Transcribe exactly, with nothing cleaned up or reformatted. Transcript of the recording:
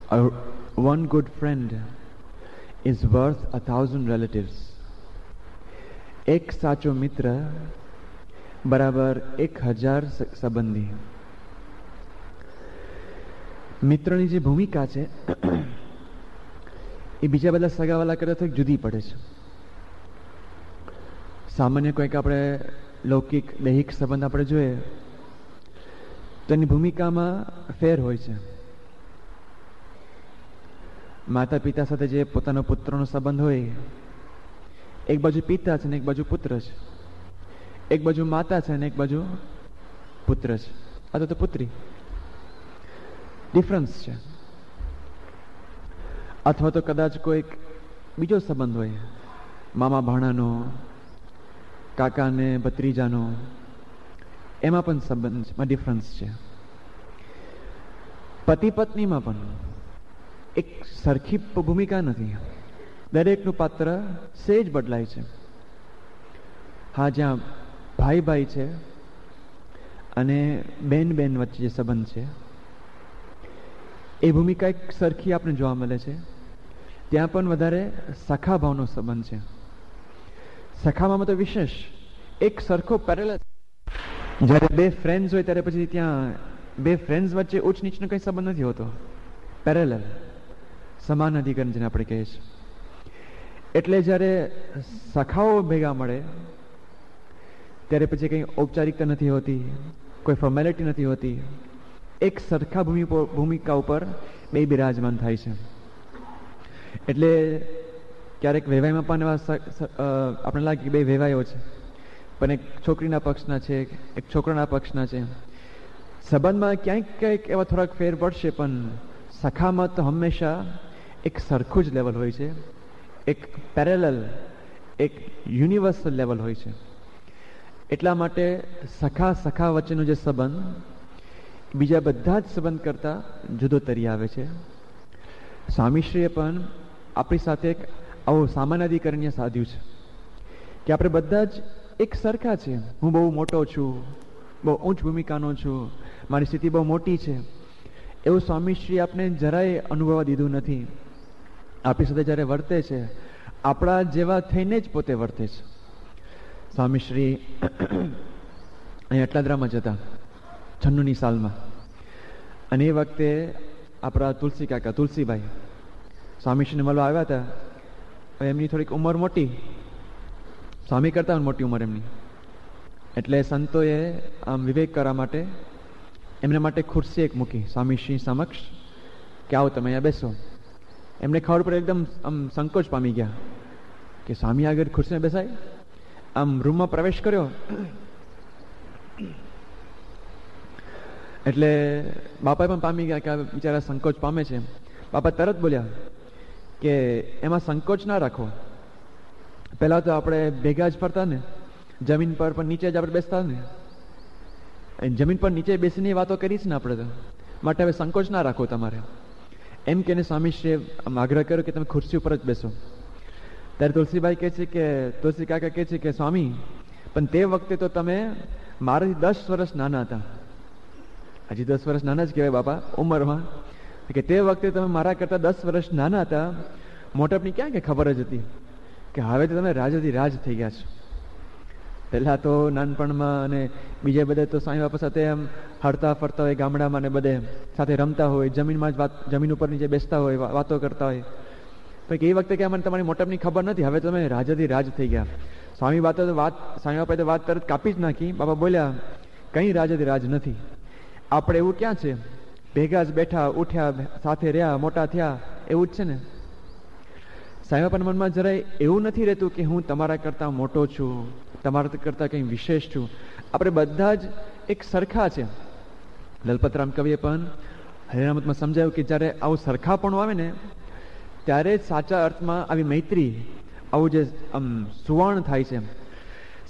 One good friend is worth a thousand relatives. એક સાચો મિત્ર બરાબર એક હજાર સંબંધી. મિત્રની જે ભૂમિકા છે એ બીજા બધા સગાવાલા કરતા થોડીક જુદી પડે છે. સામાન્ય કોઈક આપણે લૌકિક દૈહિક સંબંધ આપણે જોઈએ તો એની ભૂમિકામાં ફેર હોય છે. માતા પિતા સાથે જે પોતાનો પુત્રનો સંબંધ હોય, એક બાજુ પિતા છે ને એક બાજુ પુત્ર છે, એક બાજુ માતા છે ને એક બાજુ પુત્ર છે, અથવા તો પુત્રી. ડિફરન્સ છે. અથવા તો કદાચ કોઈક બીજો સંબંધ હોય, મામા ભાણાનો, કાકા ને ભત્રીજાનો, એમાં પણ સંબંધમાં ડિફરન્સ છે. પતિ પત્નીમાં પણ એક સરખી ભૂમિકા નથી. દરેકનું પાત્ર સેજ બદલાય છે. હા, જ્યાં ભાઈ ભાઈ છે અને બેન બેન વચ્ચે જે સંબંધ છે એ ભૂમિકા એક સરખી આપણે જોવા મળે છે. ત્યાં પણ વધારે સખા ભાવનો સંબંધ છે. સખામાં તો વિશેષ એક સરખો પેરેલલ. જ્યારે બે ફ્રેન્ડ્સ હોય ત્યારે પછી ત્યાં બે ફ્રેન્ડ્સ વચ્ચે ઉચ્ચ નીચનો કંઈ સંબંધ નથી હોતો. પેરેલલ, સમાન અધિકરણ જેને આપણે કહીએ છીએ. એટલે જ્યારે સખાઓ ભેગા મળે ત્યારે પછી કંઈ ઔપચારિકતા નથી હોતી, કોઈ ફોર્મેલિટી નથી હોતી. એક સરખા ભૂમિ ભૂમિકા ઉપર બે બિરાજમાન થાય છે. એટલે ક્યારેક વેવાઈમાં પણ એવા આપણે લાગે કે બે વેવાઈઓ છે, પણ એક છોકરીના પક્ષના છે, એક છોકરાના પક્ષના છે. સંબંધમાં ક્યાંક ક્યાંક એવા થોડાક ફેર પડશે, પણ સખામાં તો હંમેશા એક સરખું જ લેવલ હોય છે. એક પેરેલલ, એક યુનિવર્સલ લેવલ હોય છે. એટલા માટે સખા સખા વચ્ચેનો જે સંબંધ બીજા બધા જ સંબંધ કરતાં જુદો તરી આવે છે. સ્વામીશ્રીએ પણ આપણી સાથે એક આવું સામાનાધિકરણ્ય સાધ્યું છે કે આપણે બધા જ એક સરખા છે. હું બહુ મોટો છું, બહુ ઊંચ ભૂમિકાનો છું, મારી સ્થિતિ બહુ મોટી છે, એવું સ્વામીશ્રી આપણે જરાય અનુભવવા દીધું નથી. આપણી સાથે જ્યારે વર્તે છે આપણા જેવા થઈને જ પોતે વર્તે છે. સ્વામીશ્રી અહીં અટલાદરામાં જ હતા છન્નુની સાલમાં, અને એ વખતે આપણા તુલસી કાકા તુલસીભાઈ સ્વામીશ્રીને મળવા આવ્યા હતા. એમની થોડીક ઉંમર મોટી, સ્વામી કરતા મોટી ઉંમર એમની. એટલે સંતોએ આમ વિવેક કરવા માટે એમના માટે ખુરશી એક મૂકી સ્વામીશ્રી સમક્ષ કે આવો તમે અહીંયા બેસો. એમને ખબર પર એકદમ આમ સંકોચ પામી ગયા કે સ્વામી આગળ ખુરશીમાં બેસાય. આમ રૂમમાં પ્રવેશ કર્યો એટલે બાપા પણ પામી ગયા કે આ બિચારા સંકોચ પામે છે. બાપા તરત બોલ્યા કે એમાં સંકોચ ના રાખો. પહેલા તો આપણે ભેગા જ ફરતા ને, જમીન પર પણ નીચે જ આપણે બેસતા ને, જમીન પર નીચે બેસીને વાતો કરીશ ને આપણે તો, માટે હવે સંકોચ ના રાખો તમારે, એમ કે સ્વામીશ્રીએ આગ્રહ કર્યો કે તમે ખુરશી ઉપર જ બેસો. ત્યારે તુલસીભાઈ કહે છે કે તુલસી કાકા કહે છે કે સ્વામી, પણ તે વખતે તો તમે મારાથી દસ વર્ષ નાના હતા. હજી દસ વર્ષ નાના જ કહેવાય બાપા ઉંમરમાં, કે તે વખતે તમે મારા કરતા દસ વર્ષ નાના હતા. મોટપની ક્યાં કે ખબર જ હતી કે હવે તો તમે રાજાથી રાજ થઈ ગયા છો. પહેલા તો નાનપણમાં અને બીજા બધે તો સ્વામી બાપા સાથે એમ હરતા ફરતા હોય, ગામડામાં ને બધે સાથે રમતા હોય, જમીનમાં જ વાત જમીન ઉપર નીચે બેસતા હોય, વાતો કરતા હોય. પણ એ વખતે કે મને તમારી મોટપની ખબર નથી, હવે તમે રાજાથી રાજ થઈ ગયા. સ્વામી વાતો તો વાત સ્વામી બાપાએ તો વાત તરત કાપી જ નાખી. બાપા બોલ્યા કંઈ રાજાથી રાજ નથી. આપણે એવું ક્યાં છે, ભેગા જ બેઠા ઉઠ્યા, સાથે રહ્યા, મોટા થયા, એવું જ છે ને. સ્વામી બાપાના મનમાં જરાય એવું નથી રહેતું કે હું તમારા કરતાં મોટો છું, તમારા કરતાં કંઈ વિશેષ છું. આપણે બધા જ એક સરખા છે. લલપતરામ કવિએ પણ હરિનામતમાં સમજાયું કે જ્યારે આવું સરખાપણું આવે ને ત્યારે જ સાચા અર્થમાં આવી મૈત્રી, આવું જે આમ સુવર્ણ થાય છે.